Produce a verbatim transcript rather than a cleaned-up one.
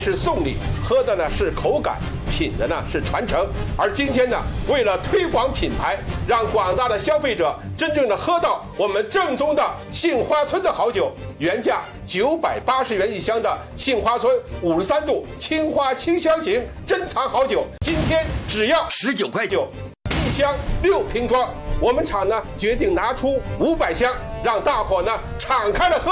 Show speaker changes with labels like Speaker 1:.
Speaker 1: 是送礼，喝的呢是口感，品的呢是传承。而今天呢，为了推广品牌，让广大的消费者真正的喝到我们正宗的杏花村的好酒，原价九百八十元一箱的杏花村五十三度青花清香型珍藏好酒，今天只要十九块九一箱，六瓶装。我们厂呢决定拿出五百箱，让大伙呢敞开了喝。